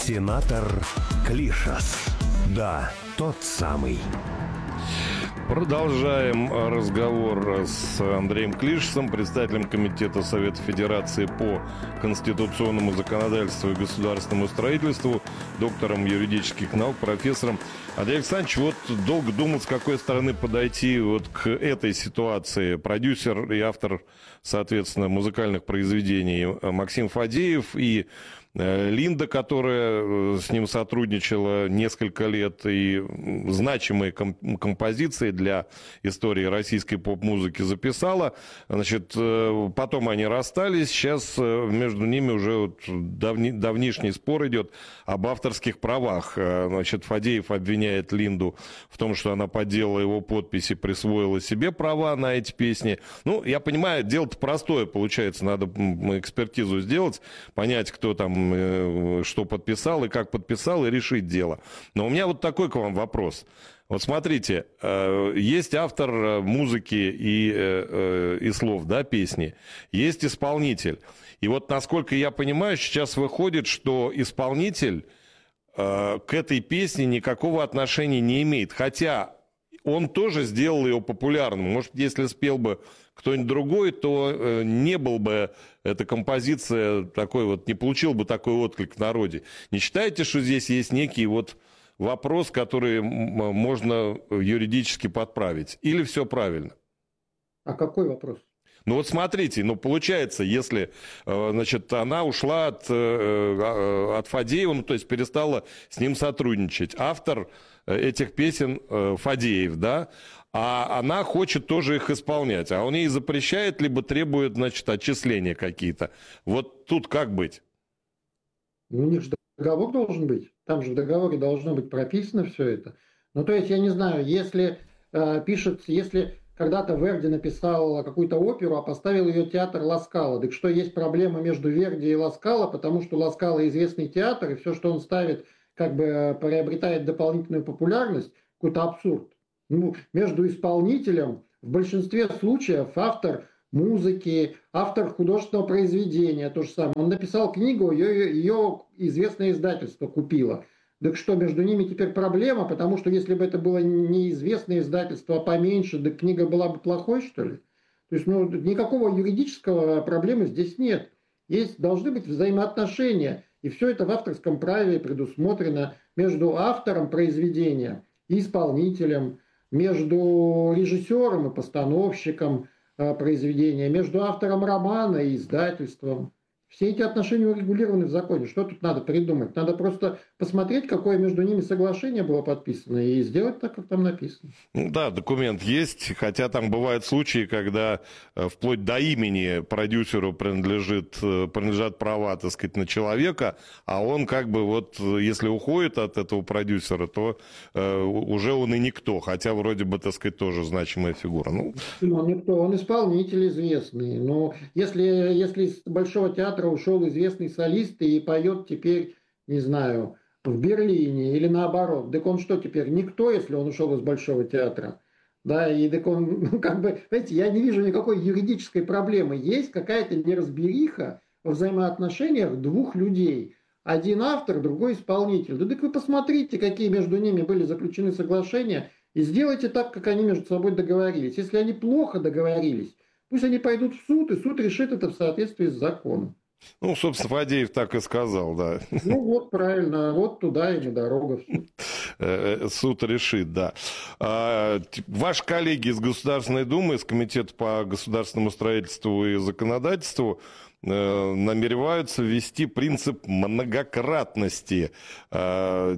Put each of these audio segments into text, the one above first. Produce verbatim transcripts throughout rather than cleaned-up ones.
Сенатор Клишас. Да, тот самый. Продолжаем разговор с Андреем Клишасом, председателем Комитета Совета Федерации по конституционному законодательству и государственному строительству, доктором юридических наук, профессором. Андрей Александрович, вот долго думал, с какой стороны подойти вот к этой ситуации. Продюсер и автор, соответственно, музыкальных произведений Максим Фадеев и Линда, которая с ним сотрудничала несколько лет, и значимые композиции для истории российской поп-музыки записала. Значит, потом они расстались, сейчас между ними уже вот давни, давнишний спор идет об авторских правах. Значит, Фадеев обвиняет Линду в том, что она подделала его подписи, присвоила себе права на эти песни. Ну, я понимаю, дело-то простое получается, надо экспертизу сделать, понять, кто там что подписал и как подписал, и решить дело. Но у меня вот такой к вам вопрос. Вот смотрите, есть автор музыки и, и слов, да, песни, есть исполнитель. И вот, насколько я понимаю, сейчас выходит, что исполнитель к этой песне никакого отношения не имеет. Хотя он тоже сделал ее популярным. Может, если спел бы кто-нибудь другой, то не был бы эта композиция такой вот, не получил бы такой отклик в народе. Не считаете, что здесь есть некий вот вопрос, который можно юридически подправить? Или все правильно? А какой вопрос? Ну вот смотрите, ну получается, если, значит, она ушла от, от Фадеева, ну то есть перестала с ним сотрудничать. Автор этих песен Фадеев, да, а она хочет тоже их исполнять, а он ей запрещает, либо требует, значит, отчисления какие-то. Вот тут как быть? Ну, у них же договор должен быть, там же в договоре должно быть прописано все это. Ну, то есть, я не знаю, если э, пишет, если когда-то Верди написал какую-то оперу, а поставил ее театр Ла Скала, так что есть проблема между Верди и Ла Скала, потому что Ла Скала известный театр, и все, что он ставит, как бы приобретает дополнительную популярность, какой-то абсурд. Ну, между исполнителем в большинстве случаев автор музыки, автор художественного произведения, то же самое. Он написал книгу, ее, ее известное издательство купило. Так что между ними теперь проблема, потому что если бы это было не известное издательство, а поменьше, так книга была бы плохой, что ли? То есть, ну, никакого юридического проблемы здесь нет. Есть, должны быть взаимоотношения. И все это в авторском праве предусмотрено между автором произведения и исполнителем, между режиссером и постановщиком произведения, между автором романа и издательством. Все эти отношения урегулированы в законе. Что тут надо придумать? Надо просто посмотреть, какое между ними соглашение было подписано, и сделать так, как там написано. Ну да, документ есть, хотя там бывают случаи, когда вплоть до имени продюсеру принадлежит, принадлежат права, так сказать, на человека, а он как бы вот, если уходит от этого продюсера, то э, уже он и никто, хотя вроде бы, так сказать, тоже значимая фигура. Ну, он никто, он исполнитель известный. Но если, если из Большого театра ушел известный солист и поет теперь, не знаю, в Берлине или наоборот. Так он что теперь? Никто, если он ушел из Большого театра. Да, и так он, ну, как бы, знаете, я не вижу никакой юридической проблемы. Есть какая-то неразбериха во взаимоотношениях двух людей. Один автор, другой исполнитель. Да так вы посмотрите, какие между ними были заключены соглашения, и сделайте так, как они между собой договорились. Если они плохо договорились, пусть они пойдут в суд, и суд решит это в соответствии с законом. Ну, собственно, Фадеев так и сказал, да. Ну, вот правильно, вот туда и дорога в суд. Суд решит, да. Ваши коллеги из Государственной Думы, из Комитета по государственному строительству и законодательству намереваются ввести принцип многократности. Пока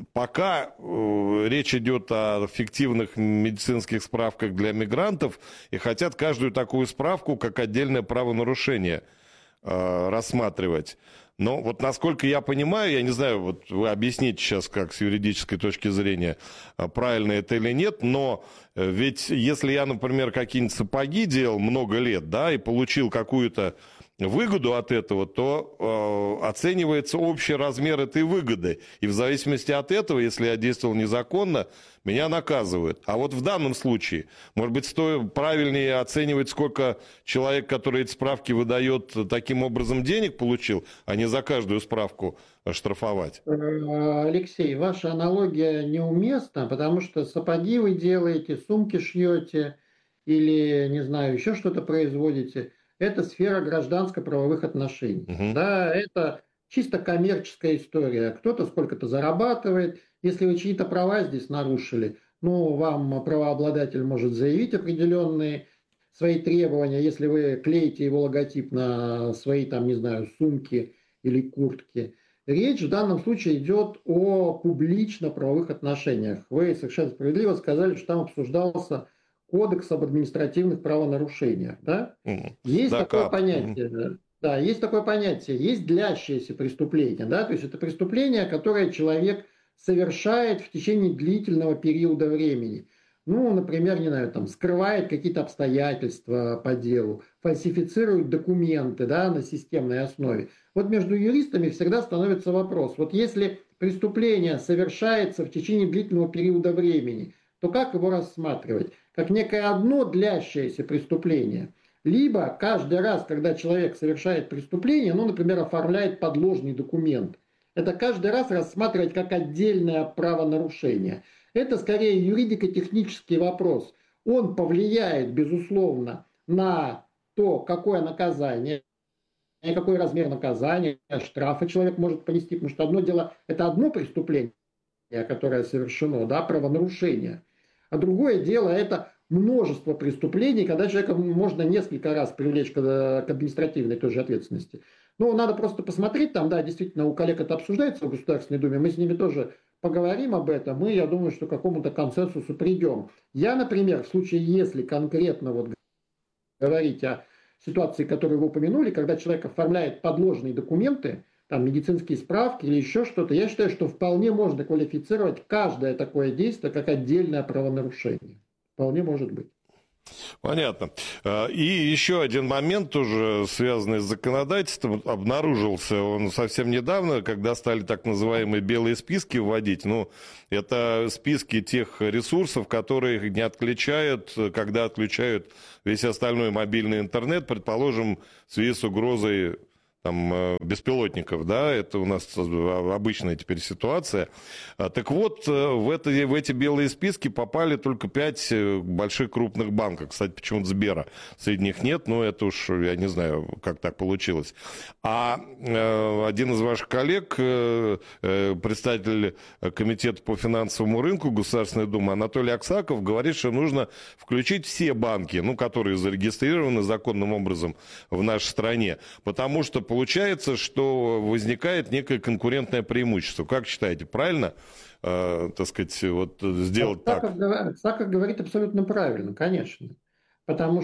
речь идет о фиктивных медицинских справках для мигрантов, и хотят каждую такую справку как отдельное правонарушение рассматривать. Но вот насколько я понимаю, я не знаю, вот вы объясните сейчас, как с юридической точки зрения, правильно это или нет, но ведь если я, например, какие-нибудь сапоги делал много лет, да, и получил какую-то выгоду от этого, то э, оценивается общий размер этой выгоды. И в зависимости от этого, если я действовал незаконно, меня наказывают. А вот в данном случае, может быть, стоит правильнее оценивать, сколько человек, который эти справки выдает, таким образом денег получил, а не за каждую справку штрафовать? Алексей, ваша аналогия неуместна, потому что сапоги вы делаете, сумки шьете или, не знаю, еще что-то производите. Это сфера гражданско-правовых отношений. Угу. Да, это чисто коммерческая история. Кто-то сколько-то зарабатывает. Если вы чьи-то права здесь нарушили, ну, вам правообладатель может заявить определенные свои требования, если вы клеите его логотип на свои, там, не знаю, сумки или куртки. Речь в данном случае идет о публично-правовых отношениях. Вы совершенно справедливо сказали, что там обсуждался Кодекс об административных правонарушениях. Да? Mm. Есть да, такое как? понятие. Mm. Да, есть такое понятие. Есть длящееся преступление. Да? То есть это преступление, которое человек совершает в течение длительного периода времени. Ну, например, не знаю, там, скрывает какие-то обстоятельства по делу, фальсифицирует документы, да, на системной основе. Вот между юристами всегда становится вопрос. Вот если преступление совершается в течение длительного периода времени, то как его рассматривать? Как некое одно длящееся преступление. Либо каждый раз, когда человек совершает преступление, ну, например, оформляет подложный документ, это каждый раз рассматривать как отдельное правонарушение. Это скорее юридико-технический вопрос. Он повлияет, безусловно, на то, какое наказание, какой размер наказания, штрафа человек может понести. Потому что одно дело, это одно преступление, которое совершено, да, правонарушение. А другое дело, это множество преступлений, когда человека можно несколько раз привлечь к, к административной тоже ответственности. Ну, надо просто посмотреть, там, да, действительно, у коллег это обсуждается в Государственной Думе, мы с ними тоже поговорим об этом, и я думаю, что к какому-то консенсусу придем. Я, например, в случае, если конкретно вот говорить о ситуации, которую вы упомянули, когда человек оформляет подложные документы, там, медицинские справки или еще что-то, я считаю, что вполне можно квалифицировать каждое такое действие как отдельное правонарушение. Вполне может быть. Понятно. И еще один момент, тоже связанный с законодательством, обнаружился он совсем недавно, когда стали так называемые белые списки вводить. Ну, это списки тех ресурсов, которые не отключают, когда отключают весь остальной мобильный интернет, предположим, в связи с угрозой там, беспилотников, да, это у нас обычная теперь ситуация. Так вот, в, это, в эти белые списки попали только пять больших крупных банков. Кстати, почему-то Сбера среди них нет, но это уж, я не знаю, как так получилось. А э, один из ваших коллег, э, представитель Комитета по финансовому рынку Государственной Думы Анатолий Аксаков говорит, что нужно включить все банки, ну, которые зарегистрированы законным образом в нашей стране, потому что получается, что возникает некое конкурентное преимущество. Как считаете, правильно, э, так сказать, вот сделать так? Так? Саков говорит абсолютно правильно, конечно. Потому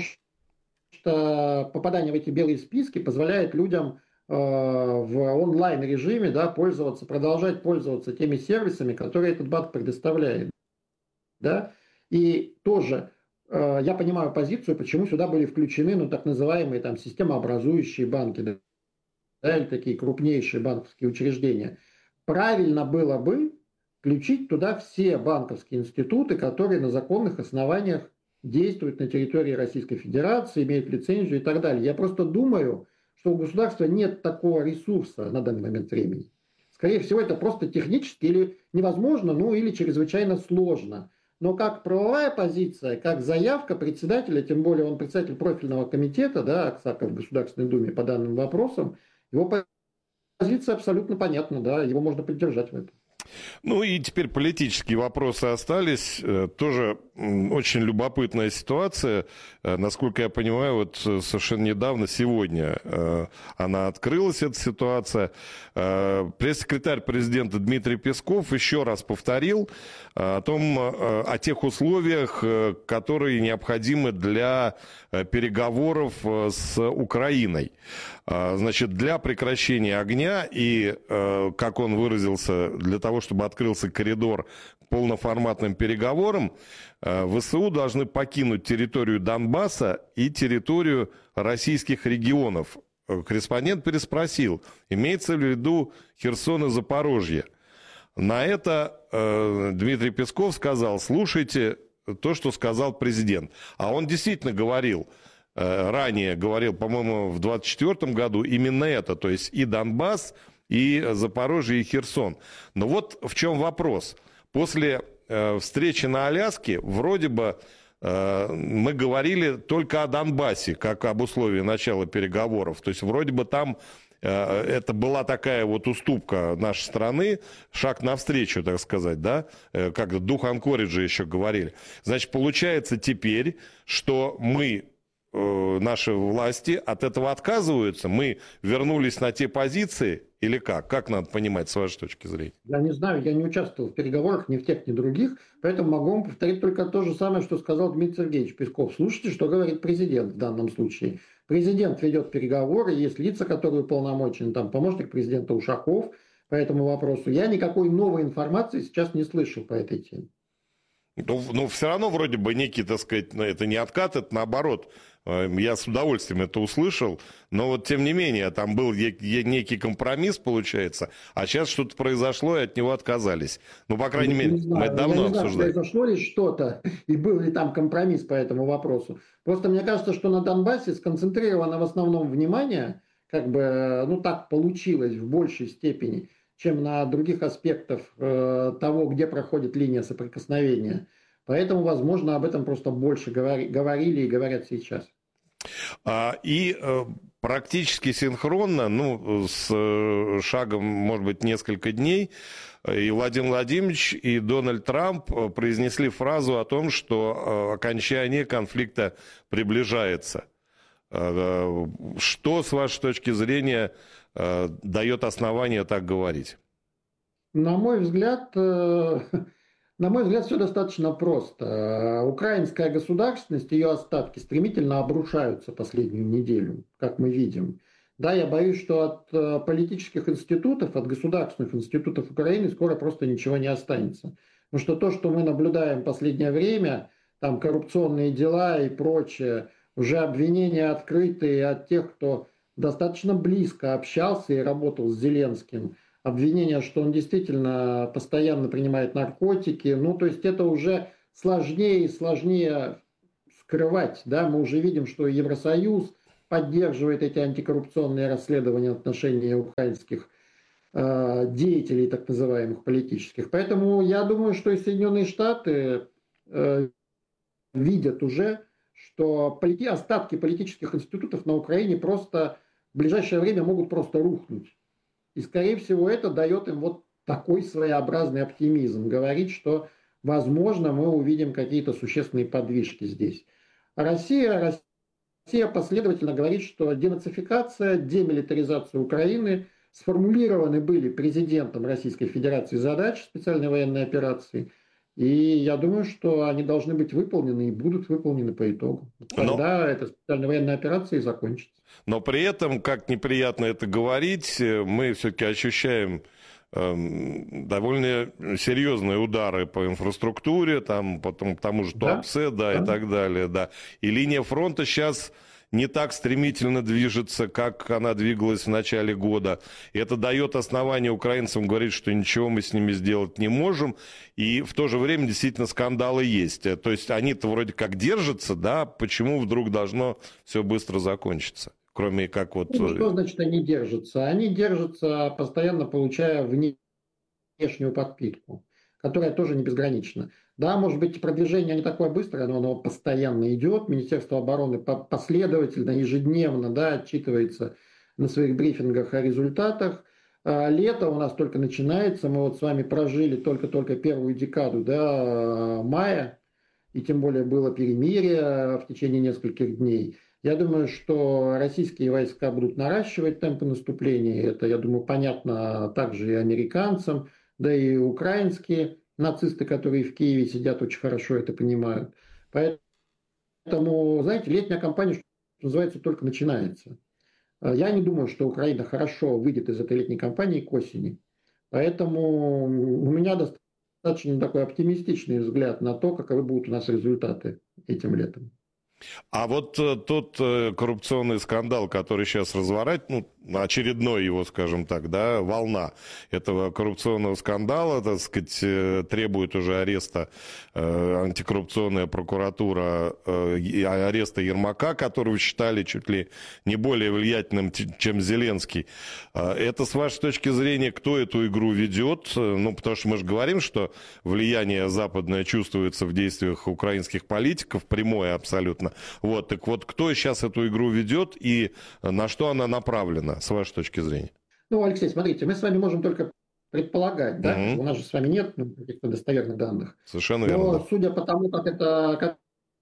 что попадание в эти белые списки позволяет людям э, в онлайн-режиме, да, пользоваться, продолжать пользоваться теми сервисами, которые этот банк предоставляет. Да? И тоже э, я понимаю позицию, почему сюда были включены, ну, так называемые там системообразующие банки, да? Да, или такие крупнейшие банковские учреждения, правильно было бы включить туда все банковские институты, которые на законных основаниях действуют на территории Российской Федерации, имеют лицензию и так далее. Я просто думаю, что у государства нет такого ресурса на данный момент времени. Скорее всего, это просто технически или невозможно, ну или чрезвычайно сложно. Но как правовая позиция, как заявка председателя, тем более он председатель профильного комитета, да, Аксаков в Государственной Думе по данным вопросам, его позиция абсолютно понятна, да, его можно поддержать в этом. Ну и теперь политические вопросы остались. Тоже очень любопытная ситуация. Насколько я понимаю, вот совершенно недавно, сегодня, она открылась, эта ситуация. Пресс-секретарь президента Дмитрий Песков еще раз повторил о том, о тех условиях, которые необходимы для переговоров с Украиной. Значит, для прекращения огня и, как он выразился, для того, чтобы открылся коридор к полноформатным переговорам, ВСУ должны покинуть территорию Донбасса и территорию российских регионов. корреспондент переспросил, имеется ли в виду Херсон и Запорожье. На это э, Дмитрий Песков сказал, слушайте то, что сказал президент. А он действительно говорил, э, ранее говорил, по-моему, в двадцать четвёртом году именно это, то есть и Донбасс, и Запорожье, и Херсон. Но вот в чем вопрос. После э, встречи на Аляске вроде бы э, мы говорили только о Донбассе, как об условии начала переговоров. То есть вроде бы там это была такая вот уступка нашей страны, шаг навстречу, так сказать, да, как дух Анкориджа еще говорили. Значит, получается теперь, что мы, наши власти от этого отказываются, мы вернулись на те позиции или как? Как надо понимать с вашей точки зрения? Я не знаю, я не участвовал в переговорах ни в тех, ни в других, поэтому могу вам повторить только то же самое, что сказал Дмитрий Сергеевич Песков. Слушайте, что говорит президент в данном случае. Президент ведет переговоры, есть лица, которые уполномочены, там помощник президента Ушаков по этому вопросу. Я никакой новой информации сейчас не слышал по этой теме. Ну, ну, все равно вроде бы некий, так сказать, это не откат, это наоборот. Я с удовольствием это услышал, но вот тем не менее, там был некий компромисс, получается, а сейчас что-то произошло, и от него отказались. Ну, по крайней я мере, мы это давно я не знаю, обсуждали. Произошло ли что-то, и был ли там компромисс по этому вопросу. Просто мне кажется, что на Донбассе сконцентрировано в основном внимание, как бы, ну, так получилось в большей степени, чем на других аспектах э, того, где проходит линия соприкосновения. Поэтому, возможно, об этом просто больше говори, говорили и говорят сейчас. А, и э, практически синхронно, ну, с э, шагом, может быть, несколько дней, и Владимир Владимирович, и Дональд Трамп произнесли фразу о том, что э, окончание конфликта приближается. Э, что, с вашей точки зрения, э, дает основание так говорить? На мой взгляд... Э... На мой взгляд, все достаточно просто. Украинская государственность, ее остатки стремительно обрушаются последнюю неделю, как мы видим. Да, я боюсь, что от политических институтов, от государственных институтов Украины скоро просто ничего не останется. Потому что то, что мы наблюдаем в последнее время, там коррупционные дела и прочее, уже обвинения открытые от тех, кто достаточно близко общался и работал с Зеленским, обвинение, что он действительно постоянно принимает наркотики. Ну, то есть это уже сложнее и сложнее скрывать. Да? Мы уже видим, что Евросоюз поддерживает эти антикоррупционные расследования в отношении украинских э, деятелей, так называемых политических. Поэтому я думаю, что и Соединенные Штаты э, видят уже, что полити... остатки политических институтов на Украине просто в ближайшее время могут просто рухнуть. И, скорее всего, это дает им вот такой своеобразный оптимизм. Говорит, что, возможно, мы увидим какие-то существенные подвижки здесь. А Россия, Россия последовательно говорит, что денацификация, демилитаризация Украины сформулированы были президентом Российской Федерации задачи специальной военной операции. И я думаю, что они должны быть выполнены и будут выполнены по итогу. Тогда Но... эта специальная военная операция и закончится. Но при этом, как неприятно это говорить, мы все-таки ощущаем э, довольно серьезные удары по инфраструктуре, там, потом, к тому же Туапсе, да, да, да, и так далее. Да. И линия фронта сейчас не так стремительно движется, как она двигалась в начале года. И это дает основание украинцам говорить, что ничего мы с ними сделать не можем. И в то же время действительно скандалы есть. То есть они-то вроде как держатся, да, почему вдруг должно все быстро закончиться? Кроме как вот... Ну, что значит они держатся? Они держатся, постоянно получая внешнюю подпитку, которая тоже не безгранична. Да, может быть, продвижение не такое быстрое, но оно постоянно идет. Министерство обороны последовательно, ежедневно, да, отчитывается на своих брифингах о результатах. Лето у нас только начинается. Мы вот с вами прожили только-только первую декаду, да, мая, и тем более было перемирие в течение нескольких дней. Я думаю, что российские войска будут наращивать темпы наступления. Это, я думаю, понятно также и американцам, да и украинские нацисты, которые в Киеве сидят, очень хорошо это понимают. Поэтому, знаете, летняя кампания, что называется, только начинается. Я не думаю, что Украина хорошо выйдет из этой летней кампании к осени. Поэтому у меня достаточно такой оптимистичный взгляд на то, каковы будут у нас результаты этим летом. А вот э, тот э, коррупционный скандал, который сейчас разворачивает, ну, очередной его, скажем так, да, волна этого коррупционного скандала, так сказать, э, требует уже ареста э, антикоррупционная прокуратура, э, и ареста Ермака, которого считали чуть ли не более влиятельным, т- чем Зеленский. Э, это, с вашей точки зрения, кто эту игру ведет? Э, Ну, потому что мы же говорим, что влияние западное чувствуется в действиях украинских политиков, прямое абсолютно. Вот, так вот, кто сейчас эту игру ведет и на что она направлена, с вашей точки зрения? Ну, Алексей, смотрите, мы с вами можем только предполагать, да, как бы Мгм. у нас же с вами нет ну, каких-то достоверных данных. Совершенно верно, Но да. судя по тому, как это, как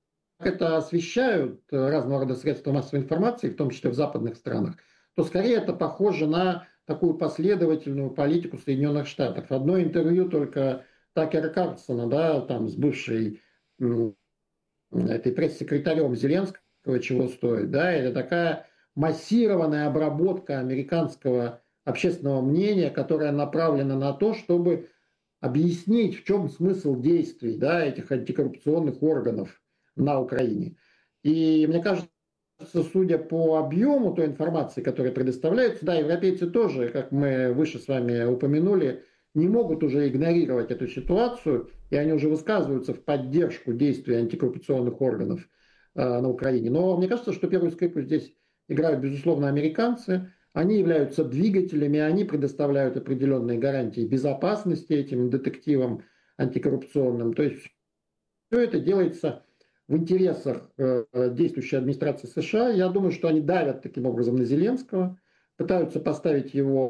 это освещают э, разного рода средства массовой информации, в том числе в западных странах, то скорее это похоже на такую последовательную политику Соединенных Штатов. Одно интервью только Такера Карлсона, да, там с бывшей м, этой пресс-секретарем Зеленского, чего стоит, да, это такая массированная обработка американского общественного мнения, которая направлена на то, чтобы объяснить, в чем смысл действий, да, этих антикоррупционных органов на Украине. И мне кажется, судя по объему той информации, которая предоставляется, да, европейцы тоже, как мы выше с вами упомянули, не могут уже игнорировать эту ситуацию, и они уже высказываются в поддержку действий антикоррупционных органов э, на Украине. Но мне кажется, что первую скрипку здесь играют, безусловно, американцы. Они являются двигателями, они предоставляют определенные гарантии безопасности этим детективам антикоррупционным. То есть все это делается в интересах э, действующей администрации США. Я думаю, что они давят таким образом на Зеленского, пытаются поставить его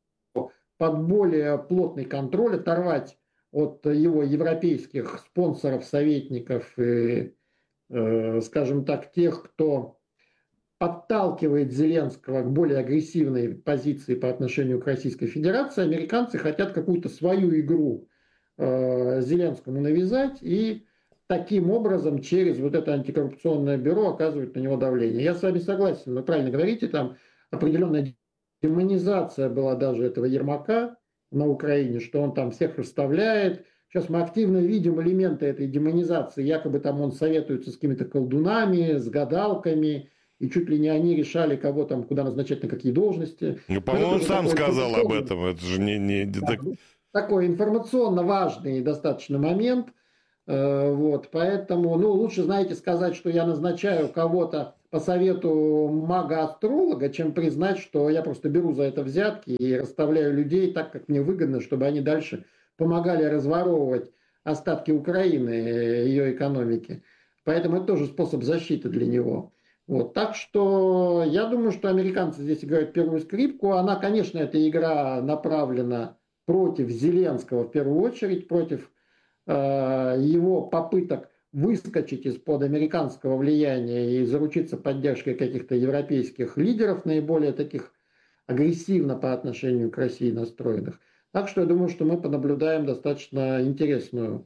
под более плотный контроль, оторвать от его европейских спонсоров, советников и, э, скажем так, тех, кто подталкивает Зеленского к более агрессивной позиции по отношению к Российской Федерации. Американцы хотят какую-то свою игру э, Зеленскому навязать и таким образом через вот это антикоррупционное бюро оказывают на него давление. Я с вами согласен, вы правильно говорите, там определенная демонизация была даже этого Ермака на Украине, что он там всех расставляет. Сейчас мы активно видим элементы этой демонизации. Якобы там он советуется с какими-то колдунами, с гадалками, и чуть ли не они решали, кого там, куда назначать, на какие должности. Ну, Но это по-моему, он тоже сам такой сказал об информационно, этом. Это же не, не да, детек- такой информационно важный достаточно момент. Э, Вот, поэтому, ну, лучше, знаете, сказать, что я назначаю кого-то по совету мага-астролога, чем признать, что я просто беру за это взятки и расставляю людей так, как мне выгодно, чтобы они дальше помогали разворовывать остатки Украины, э, ее экономики. Поэтому это тоже способ защиты для него. Вот, так что я думаю, что американцы здесь играют первую скрипку. Она, конечно, эта игра направлена против Зеленского в первую очередь, против э, его попыток выскочить из-под американского влияния и заручиться поддержкой каких-то европейских лидеров, наиболее таких агрессивно по отношению к России настроенных. Так что я думаю, что мы понаблюдаем достаточно интересную,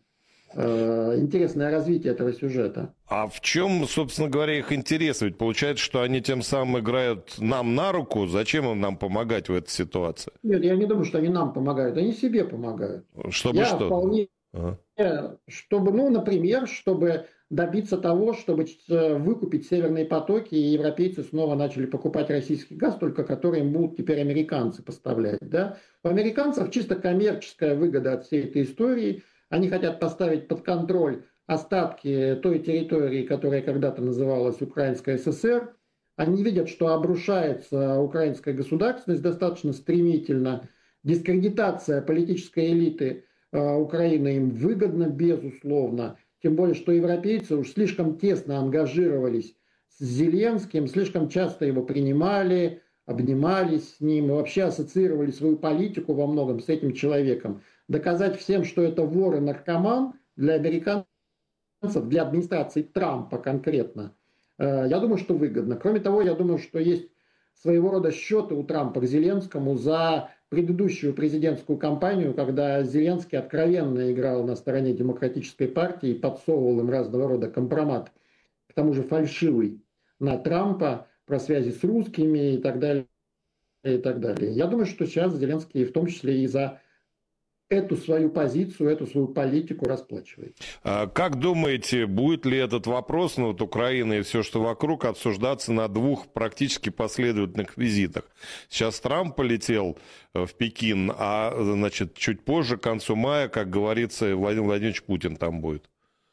э, интересное развитие этого сюжета. А в чем, собственно говоря, их интерес? Ведь получается, что они тем самым играют нам на руку. Зачем им нам помогать в этой ситуации? Нет, я не думаю, что они нам помогают, они себе помогают. Чтобы Я что? вполне Ага. чтобы, ну, например, чтобы добиться того, чтобы э, выкупить северные потоки, и европейцы снова начали покупать российский газ, только который им будут теперь американцы поставлять. Да? У американцев чисто коммерческая выгода от всей этой истории. Они хотят поставить под контроль остатки той территории, которая когда-то называлась Украинская ССР. Они видят, что обрушается украинская государственность достаточно стремительно. Дискредитация политической элиты Украина им выгодна, безусловно. Тем более, что европейцы уж слишком тесно ангажировались с Зеленским, слишком часто его принимали, обнимались с ним и вообще ассоциировали свою политику во многом с этим человеком. Доказать всем, что это вор и наркоман, для американцев, для администрации Трампа конкретно, я думаю, что выгодно. Кроме того, я думаю, что есть своего рода счеты у Трампа к Зеленскому за предыдущую президентскую кампанию, когда Зеленский откровенно играл на стороне демократической партии и подсовывал им разного рода компромат, к тому же фальшивый, на Трампа про связи с русскими и так далее, и так далее. Я думаю, что сейчас Зеленский в том числе и за эту свою позицию, эту свою политику расплачивает. Как думаете, будет ли этот вопрос, ну вот Украина и все, что вокруг, обсуждаться на двух практически последовательных визитах? Сейчас Трамп полетел в Пекин, а значит, чуть позже, к концу мая, как говорится, Владимир Владимирович Путин там будет.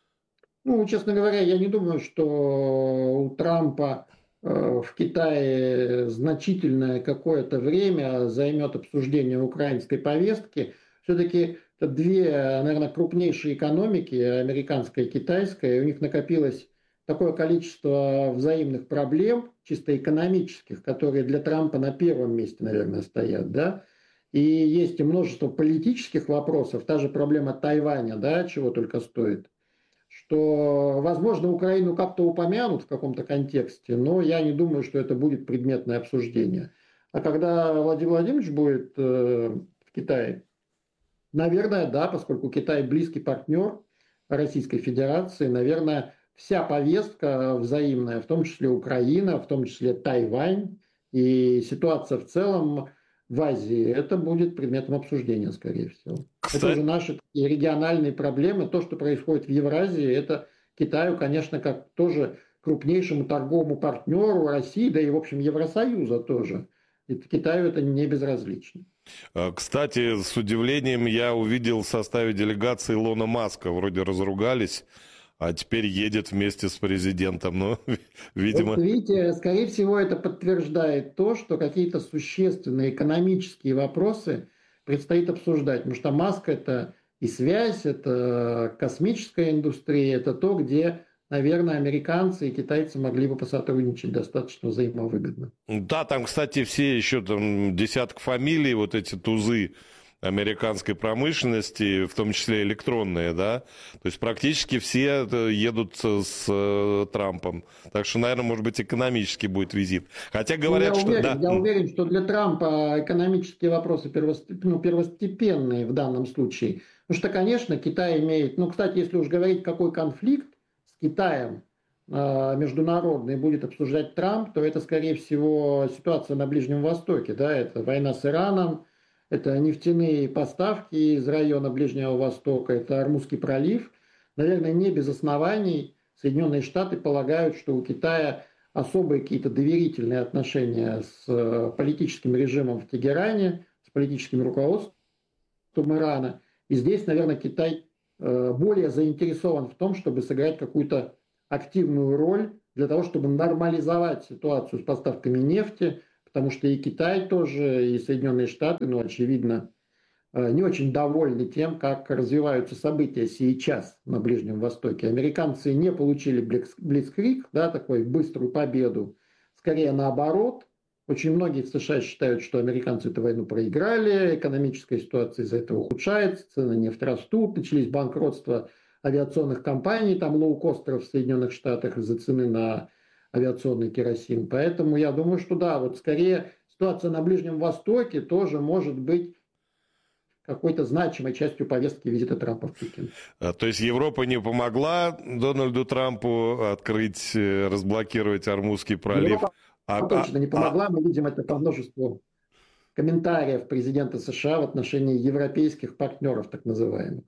Ну, честно говоря, я не думаю, что у Трампа в Китае значительное какое-то время займет обсуждение украинской повестки. Все-таки это две, наверное, крупнейшие экономики, американская и китайская, и у них накопилось такое количество взаимных проблем, чисто экономических, которые для Трампа на первом месте, наверное, стоят, да. И есть и множество политических вопросов, та же проблема Тайваня, да, чего только стоит, что, возможно, Украину как-то упомянут в каком-то контексте, но я не думаю, что это будет предметное обсуждение. А когда Владимир Владимирович будет э, в Китае, наверное, да, поскольку Китай близкий партнер Российской Федерации, наверное, вся повестка взаимная, в том числе Украина, в том числе Тайвань и ситуация в целом в Азии, это будет предметом обсуждения, скорее всего. Кстати... Это уже наши региональные проблемы. То, что происходит в Евразии, это Китаю, конечно, как тоже крупнейшему торговому партнеру России, да и, в общем, Евросоюза тоже. И Китаю это не безразлично. Кстати, с удивлением я увидел в составе делегации Илона Маска. Вроде разругались, а теперь едет вместе с президентом. Ну, видимо... Вот видите, скорее всего, это подтверждает то, что какие-то существенные экономические вопросы предстоит обсуждать. Потому что Маск – это и связь, это космическая индустрия, это то, где, наверное, американцы и китайцы могли бы посотрудничать достаточно взаимовыгодно. Да, там, кстати, все еще там десяток фамилий, вот эти тузы американской промышленности, в том числе электронные, да, то есть практически все едут с э, Трампом. Так что, наверное, может быть, экономический будет визит. Хотя говорят, ну, я что... Уверен, да. Я уверен, что для Трампа экономические вопросы первостеп... ну, первостепенные в данном случае. Потому что, конечно, Китай имеет... Ну, кстати, если уж говорить, какой конфликт с Китаем э, международный будет обсуждать Трамп, то это, скорее всего, ситуация на Ближнем Востоке. Да? Это война с Ираном, это нефтяные поставки из района Ближнего Востока, это Ормузский пролив. Наверное, не без оснований Соединенные Штаты полагают, что у Китая особые какие-то доверительные отношения с политическим режимом в Тегеране, с политическим руководством Ирана. И здесь, наверное, Китай более заинтересован в том, чтобы сыграть какую-то активную роль для того, чтобы нормализовать ситуацию с поставками нефти, потому что и Китай тоже, и Соединенные Штаты, ну, очевидно, не очень довольны тем, как развиваются события сейчас на Ближнем Востоке. Американцы не получили блицкриг, да, такую быструю победу, скорее наоборот. Очень многие в США считают, что американцы эту войну проиграли, экономическая ситуация из-за этого ухудшается, цены нефти растут, начались банкротства авиационных компаний, там лоукостеров в Соединенных Штатах из-за цены на авиационный керосин. Поэтому я думаю, что да, вот скорее ситуация на Ближнем Востоке тоже может быть какой-то значимой частью повестки визита Трампа в Пекин. То есть Европа не помогла Дональду Трампу открыть, разблокировать Ормузский пролив? Европа а, точно не помогла. А... Мы видим это по множеству комментариев президента США в отношении европейских партнеров, так называемых.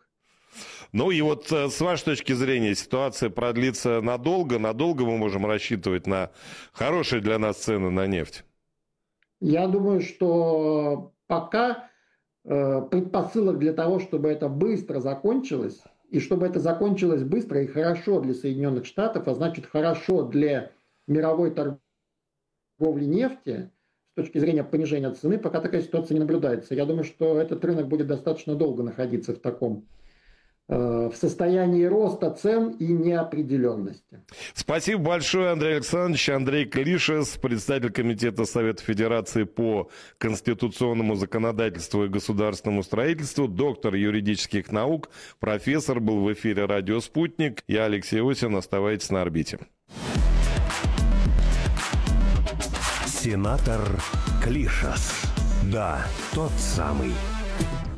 Ну и вот с вашей точки зрения ситуация продлится надолго? Надолго мы можем рассчитывать на хорошие для нас цены на нефть? Я думаю, что пока э, предпосылок для того, чтобы это быстро закончилось, и чтобы это закончилось быстро и хорошо для Соединенных Штатов, а значит хорошо для мировой торговли нефти, с точки зрения понижения цены, пока такая ситуация не наблюдается. Я думаю, что этот рынок будет достаточно долго находиться в таком в состоянии роста цен и неопределенности. Спасибо большое, Андрей Александрович. Андрей Клишес, председатель Комитета Совета Федерации по конституционному законодательству и государственному строительству, доктор юридических наук, профессор, был в эфире «Радио Спутник». Я Алексей Осин. Оставайтесь на орбите. Сенатор Клишес. Да, тот самый.